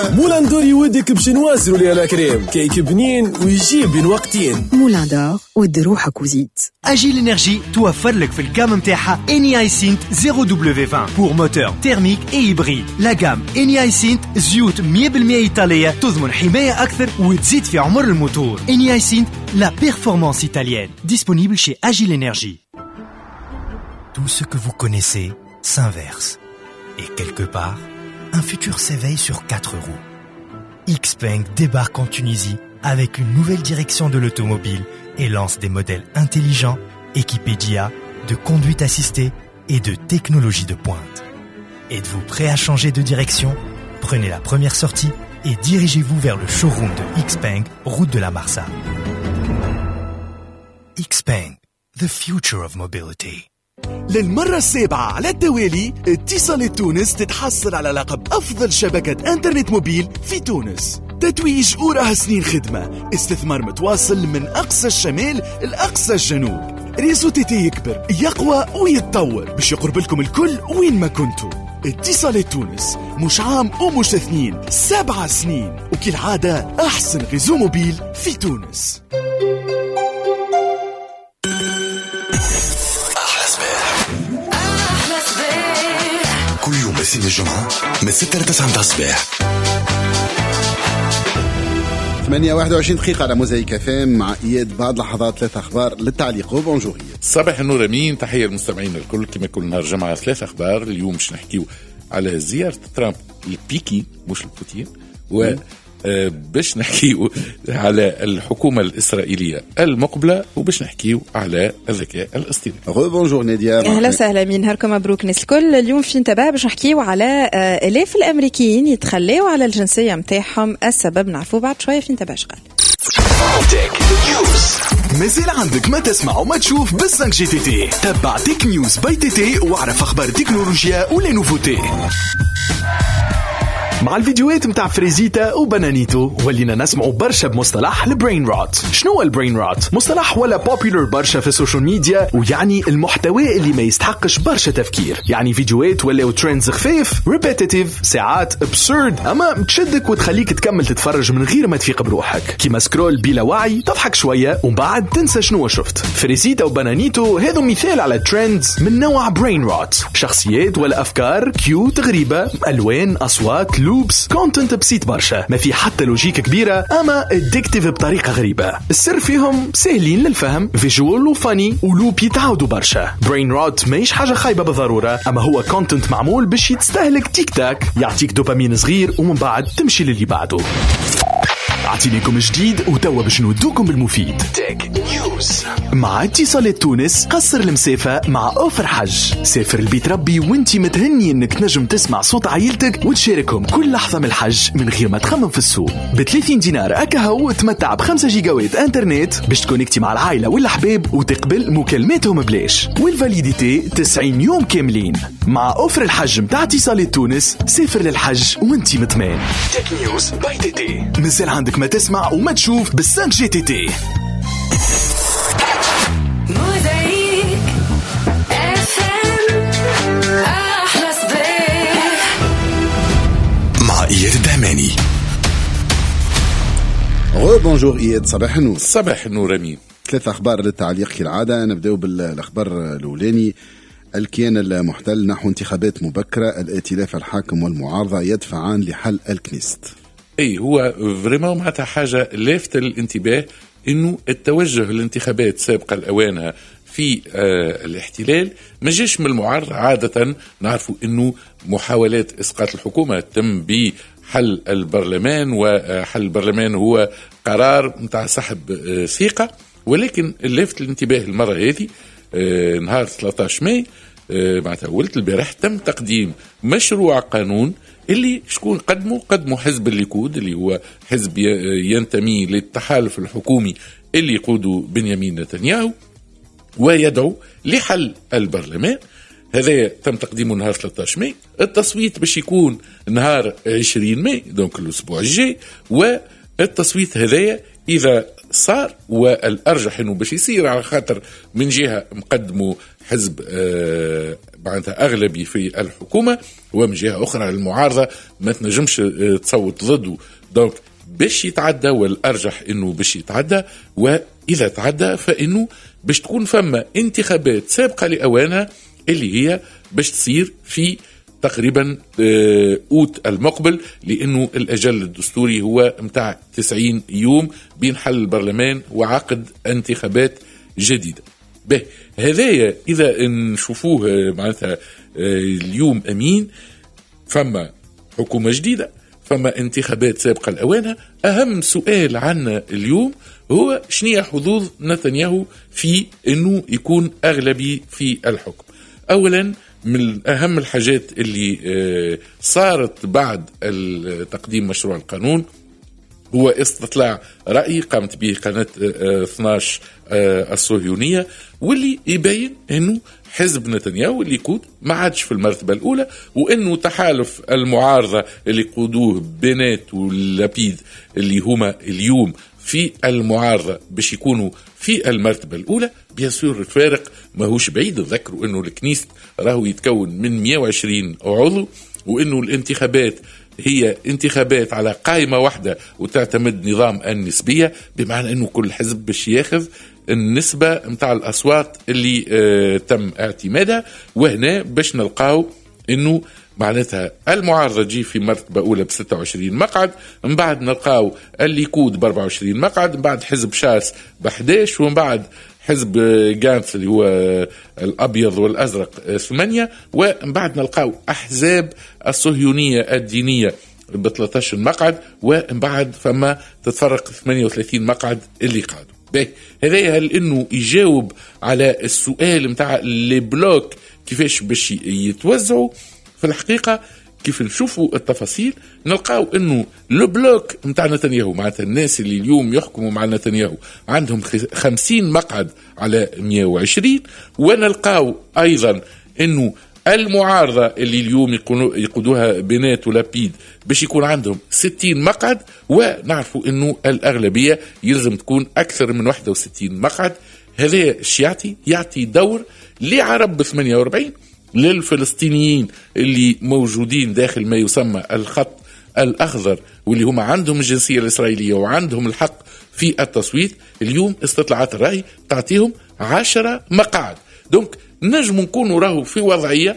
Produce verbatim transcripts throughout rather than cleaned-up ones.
مولان دور يودك باش نوازنوا لي على كريم كيك بنين ويجيب بين وقتين. مولان دور ود روحك وزيد. أجيل إنرجي توفر لك في الجام متاعها إني هايسنت زيرو دبليو عشرين pour moteur thermique et hybride. لا جام إني هايسنت زيوت مية بالمية إيطالية تضمن حماية أكثر وتزيد في عمر الموتور. إني هايسنت la performance italienne. Disponible chez Agile Energy. Tout ce que vous connaissez s'inverse. Et quelque part, un futur s'éveille sur quatre roues. Xpeng débarque en Tunisie avec une nouvelle direction de l'automobile et lance des modèles intelligents, équipés d'I A, de conduite assistée et de technologie de pointe. Êtes-vous prêt à changer de direction? Prenez la première sortie et dirigez-vous vers le showroom de Xpeng, route de la Marsa. Xpeng, the future of mobility. للمرة السابعة على التوالي اتصالات تونس تتحصل على لقب أفضل شبكة انترنت موبيل في تونس. تتويج وراها سنين خدمة، استثمار متواصل من أقصى الشمال لأقصى الجنوب. ريزو تيتي يكبر يقوى ويتطور باش يقرب لكم الكل وين ما كنتوا. اتصالات تونس مش عام ومش اثنين، سبعة سنين، وكالعادة أحسن ريزو موبيل في تونس. كل يوم اثنين الجمعة من ستة لتسعة متاع الصباح. ثمانية واحد وعشرين دقيقة على موزايك فام مع إياد. بعد لحظات ثلاث أخبار للتعليق. بونجور إياد. صباح النور أمين، تحية للمستمعين الكل. كما كل نهار جمعة ثلاث أخبار. اليوم مش نحكيو على زيارة ترامب البيكي مش البوتين، و باش نحكيو على الحكومة الإسرائيلية المقبلة، وباش نحكيو على الذكاء الاصطناعي. بونجور نادية. أهلا وسهلا مين، نهاركم مبروك ناس الكل. اليوم في انتباه باش نحكيو على آلاف الأمريكيين يتخليوا على الجنسية متاعهم. السبب نعرفوه بعد شوية في انتباه شغال. مازال عندك ما تسمع وما تشوف بالسانك جي تي تي. تبع تيك نيوز باي تي تي واعرف أخبار تكنولوجيا ولا نوفوتي. مع الفيديوهات متاع فريزيتا وبنانيتو ولينا نسمعوا برشا بمصطلح البرين روت. شنو البرين روت؟ مصطلح ولا بوبولار برشا في السوشيال ميديا، ويعني المحتوى اللي ما يستحقش برشا تفكير. يعني فيديوهات ولاو ترندز خفيف ريبيتيتيف، ساعات ابسورد، اما تشدك وتخليك تكمل تتفرج من غير ما تفيق بروحك. كيما سكرول بلا وعي، تضحك شويه ومن بعد تنسى شنو شفت. فريزيتا وبنانيتو هذو مثال على ترندز من نوع برين روت. شخصيات ولا افكار كيوت غريبه، الوان، اصوات، لوبس، كونتنت بسيط برشا، ما في حتى لوجيك كبيرة أما ادكتيف بطريقة غريبة. السر فيهم سهلين للفهم، فيجوال وفاني ولوب يتعودوا برشا. برين روت ماهيش حاجة خايبة بالضرورة، أما هو كونتنت معمول باش يتستهلك تيك تاك، يعطيك دوبامين صغير ومن بعد تمشي للي بعده. عطينيكم جديد وتوا باش نودوكم بالمفيد. تك نيوز مع اتصالات تونس. قصر المسافة مع اوفر حج. سافر البيت ربي وانتي متهني انك نجم تسمع صوت عائلتك وتشاركهم كل لحظة من الحج من غير ما تخمم في السوق. ب ثلاثين دينار اكا هو تمتع بخمسة جيجاوات انترنت باش تكونكتي مع العائلة والاحباب وتقبل مكالماتهم بلاش، والفاليديتي تسعين يوم كاملين. مع اوفر الحج متاع اتصالات تونس. سافر للحج وانتي مطمئن. تك نيوز باي تي تي. مازال عندك ما تسمع وما تشوف بالسانك جي تي تي. مع إياد الدهماني. غو بونجور إياد. صباح النور. صباح النور أمين. ثلاث أخبار للتعليق كالعادة. نبدأ بالأخبار الأولاني. الكيان المحتل نحو انتخابات مبكرة. الائتلاف الحاكم والمعارضة يدفعان لحل الكنيست. اي هو فريمون معناتها حاجه لافتة للانتباه انه التوجه للانتخابات سابقه الاوانها في آه الاحتلال ما جاش من المعارضه. عاده نعرفوا انه محاولات اسقاط الحكومه تم بحل البرلمان، وحل البرلمان هو قرار نتاع سحب آه ثقه، ولكن لافت الانتباه المره هذه آه نهار ثلاثة عشر ماي آه معناتها ولت البارح تم تقديم مشروع قانون اللي شكون قدمه قدمه حزب الليكود اللي هو حزب ينتمي للتحالف الحكومي اللي يقوده بنيامين نتنياهو، ويدعو لحل البرلمان. هذا تم تقديمه نهار ثلاثة عشر ماي. التصويت باش يكون نهار عشرين ماي دونك الأسبوع الجاي، والتصويت هذايا إذا صار، والأرجح أنه باش يصير على خاطر من جهة مقدمه حزب آه معناتها أغلبي في الحكومة، ومن جهة أخرى المعارضة ما تنجمش آه تصوت ضده، دونك باش يتعدى، والأرجح أنه باش يتعدى. وإذا تعدى فإنه باش تكون فما انتخابات سابقة لأوانها اللي هي باش تصير في تقريبا أوت المقبل، لأنه الأجل الدستوري هو متاع تسعين يوم بين حل البرلمان وعقد انتخابات جديدة. به هذايا إذا نشوفوه معناتها اليوم أمين، فما حكومة جديدة، فما انتخابات سابقة لأوانها. أهم سؤال عنا اليوم هو شنية حظوظ نتنياهو في أنه يكون أغلبي في الحكم. أولا من أهم الحاجات اللي صارت بعد تقديم مشروع القانون هو استطلاع رأي قامت به قناة اثناشر الصهيونية، واللي يبين أنه حزب نتنياهو اللي يقود ما عادش في المرتبة الأولى، وأنه تحالف المعارضة اللي يقودوه بنات واللبيد اللي هما اليوم في المعارضة باش يكونوا في المرتبة الأولى. بيسور الفارق ماهوش بعيد. تذكروا أنه الكنيست راهو يتكون من مئة وعشرين عضو، وأنه الانتخابات هي انتخابات على قائمة واحدة وتعتمد نظام النسبية، بمعنى أنه كل حزب باش ياخذ النسبة متاع الأصوات اللي آه تم اعتمادها. وهنا باش نلقاو أنه معناتها المعارضة تجي في مرتبة أولى بستة وعشرين مقعد، من بعد نلقاو الليكود بأربعة وعشرين مقعد، من بعد حزب شاس بحداش، ومن بعد حزب جانس اللي هو الأبيض والأزرق ثمانية، ومن بعد نلقاو أحزاب الصهيونية الدينية ب ثلاثة عشر مقعد، ومن بعد فما تتفرق ثمانية وثلاثين مقعد اللي قادوا. هذا هل إنه يجاوب على السؤال متاع اللي بلوك كيفاش باش يتوزعوا؟ في الحقيقة كيف نشوفوا التفاصيل نلقاو انه البلوك متاع نتنياهو، معناتها الناس اللي اليوم يحكموا مع نتنياهو عندهم خمسين مقعد على مئة وعشرين، ونلقاو ايضا انه المعارضة اللي اليوم يقودوها بنات ولابيد باش يكون عندهم ستين مقعد، ونعرفوا انه الاغلبية يلزم تكون اكثر من واحد وستين مقعد. هذا الشيء يعطي يعطي دور لعرب ثمانية وأربعين، للفلسطينيين اللي موجودين داخل ما يسمى الخط الأخضر، واللي هم عندهم الجنسية الإسرائيلية وعندهم الحق في التصويت. اليوم استطلاعات الرأي تعطيهم عشرة مقاعد. دونك نجم نكونوا راهو في وضعية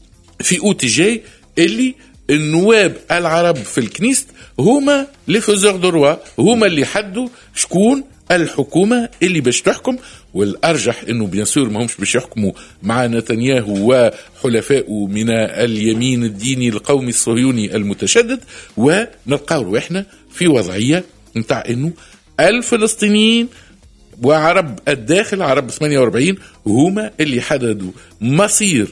في أوت جاي اللي النواب العرب في الكنيست هما لي فوزور دو روا، هما اللي حدوا شكون الحكومة اللي باش تحكم. والأرجح أنه بيانسور ما همش باش يحكموا مع نتنياهو وحلفائه من اليمين الديني القومي الصهيوني المتشدد، ونلقاو روحنا في وضعية متاع أنه الفلسطينيين وعرب الداخل عرب ثمانية وأربعين هما اللي حددوا مصير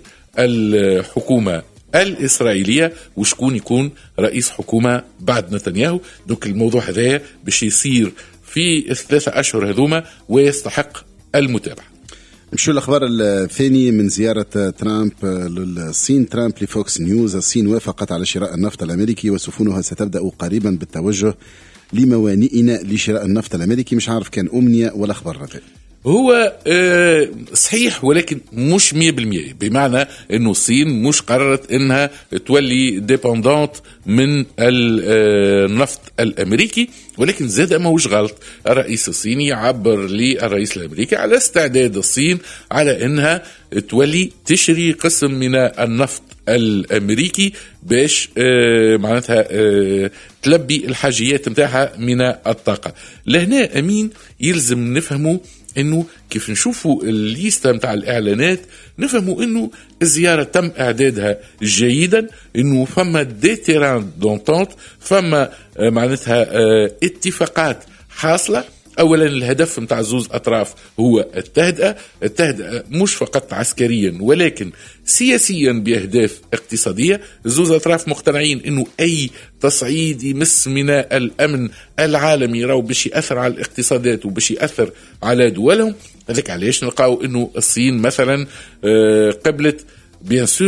الحكومة الإسرائيلية وشكون يكون رئيس حكومة بعد نتنياهو. دوك الموضوع هذا باش يصير في الثلاثة أشهر هذوما ويستحق المتابعة. نمشي الأخبار الثانية من زيارة ترامب للصين. ترامب لفوكس نيوز: الصين وافقت على شراء النفط الأمريكي وسفنها ستبدأ قريبا بالتوجه لموانئنا لشراء النفط الأمريكي. مش عارف كان أمنية ولا خبر هذا. هو آه صحيح ولكن مش مية بالمية، بمعنى انه الصين مش قررت انها تولي ديبندانت من النفط الامريكي، ولكن زاد ما هوش غلط. الرئيس الصيني عبر للرئيس الامريكي على استعداد الصين على انها تولي تشري قسم من النفط الامريكي باش آه معناتها آه تلبي الحاجيات متاعها من الطاقة. لهنا امين يلزم نفهموا انه كيف نشوفوا الليسته متاع الاعلانات نفهموا انه الزياره تم اعدادها جيدا، انه فما دي تيران دونتونت، فما معناتها اتفاقات حاصله. اولا الهدف متاع زوز اطراف هو التهدئه، التهدئه مش فقط عسكريا ولكن سياسيا باهداف اقتصاديه. زوز اطراف مقتنعين انه اي تصعيد يمس من الامن العالمي راهو باش ياثر على الاقتصادات وباش ياثر على دولهم. هذاك علاش نلقاو انه الصين مثلا قبلت بيان سور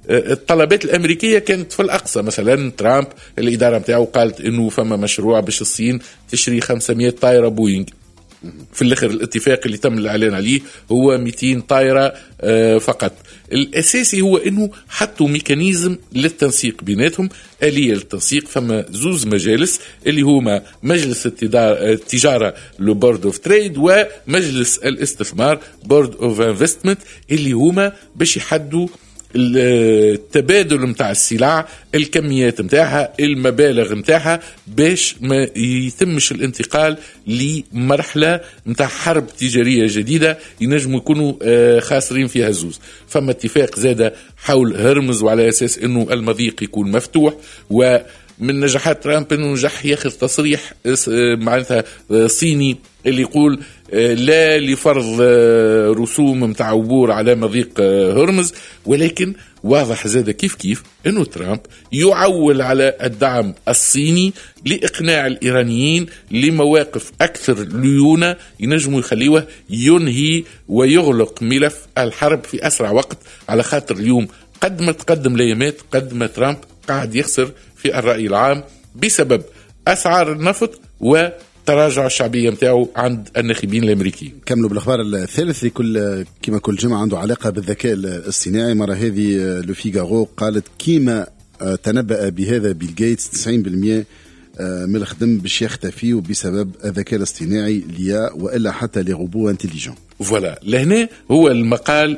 الطلبات الأمريكية كانت في الأقصى. مثلا ترامب الإدارة متاعه قالت إنه فما مشروع باش الصين تشري خمسمائة طائرة بوينغ. في الآخر الاتفاق اللي تم الإعلان عليه هو مئتين طائرة فقط. الأساسي هو إنه حطوا ميكانيزم للتنسيق بيناتهم، آلية للتنسيق. فما زوز مجالس اللي هما مجلس التجارة لو بورد اوف تريد ومجلس الاستثمار بورد اوف انفستمنت، اللي هما باش يحدوا التبادل متاع السلع، الكميات متاعها، المبالغ متاعها، باش ما يتمش الانتقال لمرحلة متاع حرب تجارية جديدة ينجموا يكونوا خاسرين فيها زوز. فما اتفاق زادة حول هرمز، وعلى أساس أنه المضيق يكون مفتوح. و من نجاحات ترامب انه نجح ياخذ تصريح معناتها صيني اللي يقول لا لفرض رسوم متاع عبور على مضيق هرمز، ولكن واضح زاد كيف كيف انه ترامب يعول على الدعم الصيني لاقناع الايرانيين لمواقف اكثر ليونه ينجموا يخليوه ينهي ويغلق ملف الحرب في اسرع وقت. على خاطر اليوم قد ما تقدم الايامات قد ما ترامب قاعد يخسر في الرأي العام بسبب أسعار النفط وتراجع الشعبية متاعه عند الناخبين الأمريكيين. كملوا بالأخبار الثالث كل كما كل جمعة عنده علاقة بالذكاء الاصطناعي. مرة هذه لو فيغارو قالت كيما تنبأ بهذا بيل جيتس تسعين بالمئة من الخدم باش يختفي بسبب الذكاء الاصطناعي ليا والا حتى لي روبو انتليجون. فوالا لهنا هو المقال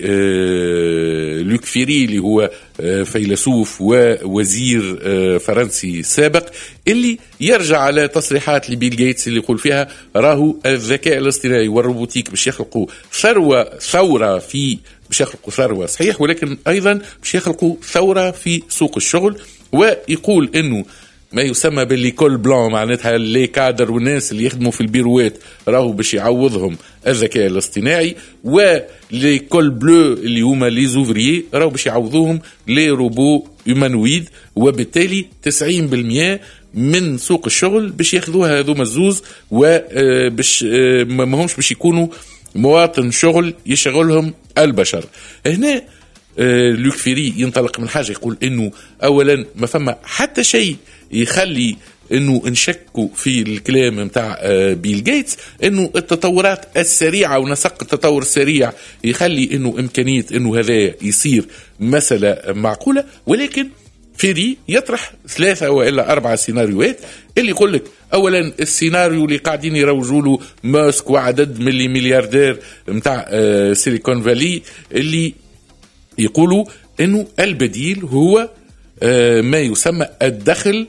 للوك فيري اللي هو فيلسوف ووزير فرنسي سابق اللي يرجع على تصريحات لبيل جيتس اللي يقول فيها راهو الذكاء الاصطناعي والروبوتيك باش يخلقوا ثروة ثورة في باش يخلقوا ثروة صحيح، ولكن أيضا باش يخلقوا ثورة في سوق الشغل. ويقول إنه ما يسمى بالليكول بلان معناتها لي كادر والناس اللي يخدموا في البيروات راهو باش يعوضهم الذكاء الاصطناعي، وليكول بلو اللي هما لي زوفريي راهو باش يعوضوهم لي روبو هيومانويد. وبالتالي تسعين بالمئة من سوق الشغل باش ياخذوها هذوما الزوز، وباش ما همش باش يكونوا مواطن شغل يشغلهم البشر. هنا لوك فيري ينطلق من حاجة يقول إنه أولا ما فما حتى شيء يخلي إنه نشكوا في الكلام متاع بيل جيتس، إنه التطورات السريعة ونسق التطور السريع يخلي إنه إمكانية إنه هذا يصير مسألة معقولة. ولكن فيري يطرح ثلاثة وإلا أربعة سيناريوهات اللي يقول لك أولا السيناريو اللي قاعدين يروجوا له ماسك وعدد ملي ملياردير متاع سيليكون فالي اللي يقولوا إنه البديل هو ما يسمى الدخل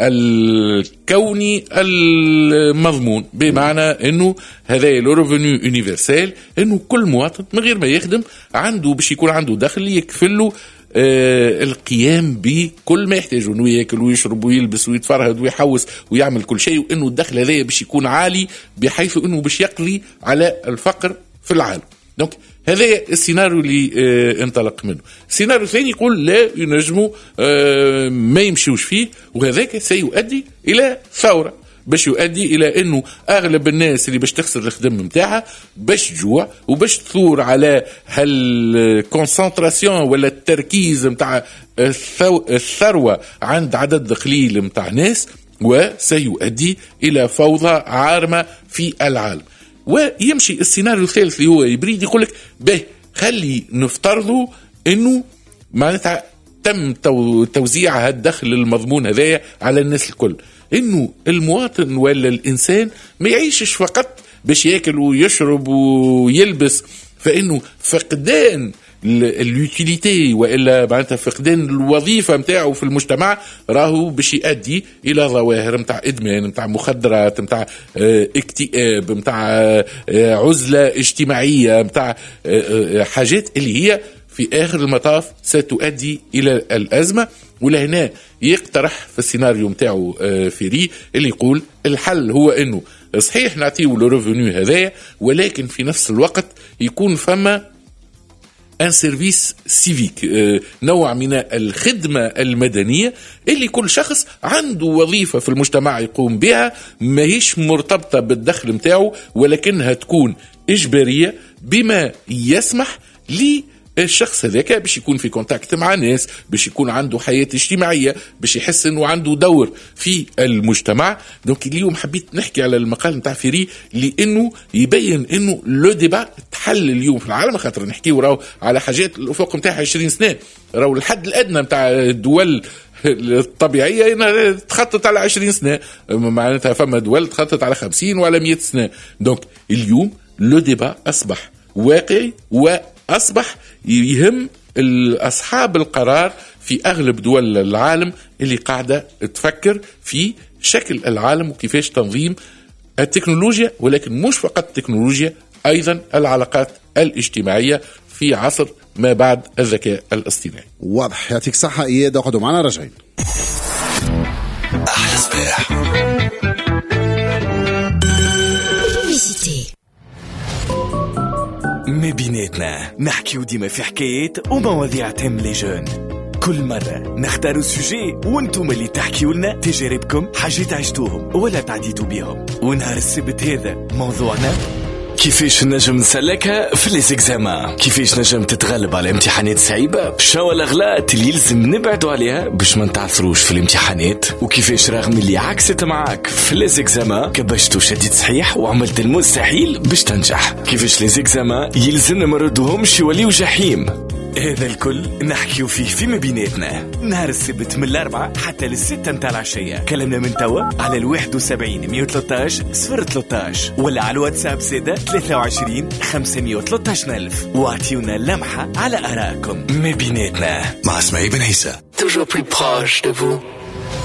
الكوني المضمون، بمعنى إنه هذا الريفينيو يونيفرسال، إنه كل مواطن من غير ما يخدم عنده باش يكون عنده دخل يكفل له آه القيام بكل ما يحتاجه، انه ياكل ويشرب ويلبس ويتفرهد ويحوس ويعمل كل شيء، وانه الدخل هذا باش يكون عالي بحيث انه باش يقضي على الفقر في العالم. دونك هذا السيناريو اللي آه انطلق منه. السيناريو الثاني يقول لا ينجموا آه ما يمشيوش فيه، وهذاك سيؤدي الى ثوره باش يؤدي الى انه اغلب الناس اللي باش تخسر الخدم نتاعها باش تجوع وباش تثور على هالكونسنتراسيون ولا التركيز نتاع الثروه عند عدد قليل نتاع ناس، وسيؤدي الى فوضى عارمه في العالم. ويمشي السيناريو الثالث اللي هو يبريد يقول لك به خلي نفترضوا انه معناتها تم توزيع هالدخل المضمون هذايا على الناس الكل، انه المواطن ولا الانسان ما يعيشش فقط باش ياكل ويشرب ويلبس، فانه فقدان اليوتيليتي والا معناتها فقدان الوظيفه نتاعو في المجتمع راهو باش يؤدي الى ظواهر نتاع ادمان، نتاع مخدرات، نتاع اكتئاب، نتاع عزله اجتماعيه، نتاع حاجات اللي هي في آخر المطاف ستؤدي إلى الأزمة. ولهنا يقترح في السيناريو متاعه فيري اللي يقول الحل هو أنه صحيح نعطيه الريفينيو هذايا، ولكن في نفس الوقت يكون فما ان سيرفيس سيفيك، نوع من الخدمة المدنية اللي كل شخص عنده وظيفة في المجتمع يقوم بها، ما هيش مرتبطة بالدخل متاعه ولكنها تكون إجبارية بما يسمح لي الشخص هذاك باش يكون في كونتاكت مع ناس، باش يكون عنده حياة اجتماعية، باش يحس انه عنده دور في المجتمع. دونك اليوم حبيت نحكي على المقال نتاع فيري لانه يبين انه لو ديبا تحل اليوم في العالم، خاطر نحكيو راهو على حاجات الافق نتاع عشرين سنة، راهو الحد الادنى نتاع الدول الطبيعية تخطط على عشرين سنة، معناتها فما دول تخطط على خمسين وعلى مئة سنة. دونك اليوم لو ديبا أصبح واقعي وأصبح يهم أصحاب القرار في أغلب دول العالم اللي قاعدة تفكر في شكل العالم وكيفاش تنظيم التكنولوجيا، ولكن مش فقط التكنولوجيا، أيضا العلاقات الاجتماعية في عصر ما بعد الذكاء الاصطناعي. واضح. يعطيك الصحة إياد، اقعدوا معنا راجعين. أحلى صباح. ما بيناتنا نحكيو ديما في حكايات ومواضيع تهم لي جون. كل مرة نختاروا سوجي وانتم اللي تحكيوا لنا تجاربكم، حاجات عشتوهم ولا تعديتوا بيهم. ونهار السبت هذا موضوعنا كيفاش نجم نسلكها في ليزيكزامان، كيفاش نجم تتغلب على امتحانات صعيبة، شنو الأغلاط اللي يلزم نبعدوا عليها باش ما نتعثروش في الامتحانات، وكيفاش رغم اللي عكست معاك في ليزيكزامان كبشت وشديد صحيح وعملت المستحيل باش تنجح، كيفاش ليزيكزامان يلزم نمردوهمش يوليو جحيم. هذا الكل نحكيو فيه في مبيناتنا نهار السبت من الأربعة حتى للستة متاع العشية. كلامنا من توا على الواحد وسبعين مية وثلاثة صفر ثلاثة ولا على الواتساب زادة ثلاثة وعشرين خمسمية وثلاثة ألف، واعطيونا لمحة على آرائكم. مبيناتنا مع اسماعيل بن عيسى. toujours plus proche de vous.